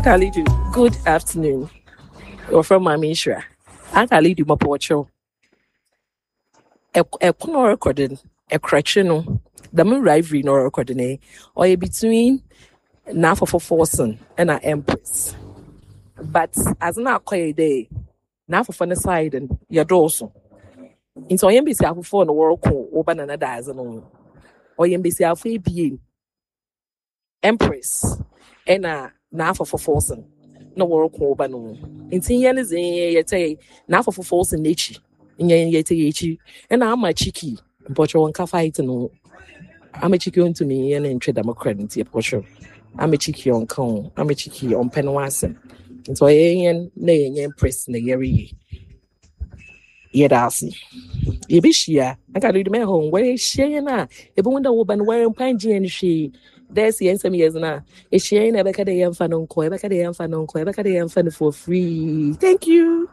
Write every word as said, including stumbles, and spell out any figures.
Uncle Lidu, good afternoon. You're from Mamishra. Uncle Lidu Mapocho. A corner recording, a crutchino, the moon rivalry no recording, or between Nafa for Forson and our Empress. But as an acquire day, Nafa for the side and your dorsal. Into I M B C I for the world call or banana dozen or M B C I for being Empress and a Nafa for Forson. No world call bano. In ten years, yet now for force in nature. In yet, and I'm my cheeky, but you won't fight no. I'm a cheeky on to me and trade Democrat in the I'm a cheeky on cone, I'm a cheeky on Penwassen. And so I ain't nay Empress in the area. Yet I'll see. You be shia, I got to do my home where she and I, if one that woman wearing pangy and she. There's the answer years now. If she ain't ever got a young fan on coy, ever got a young fan on coy, ever got a young fan for free. Thank you.